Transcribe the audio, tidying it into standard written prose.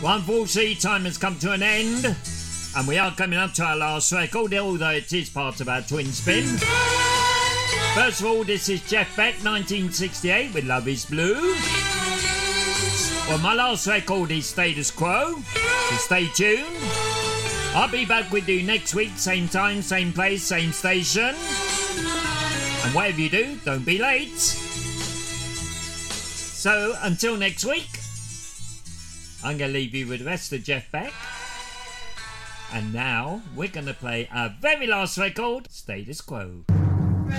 Well, unfortunately, time has come to an end, and we are coming up to our last record, although it is part of our twin spin. First of all, this is Jeff Beck, 1968, with Love Is Blue. Well, my last record is Status Quo, so stay tuned. I'll be back with you next week, same time, same place, same station. And whatever you do, don't be late. So, until next week, I'm going to leave you with the rest of Jeff Beck. And now, we're going to play our very last record, Status Quo.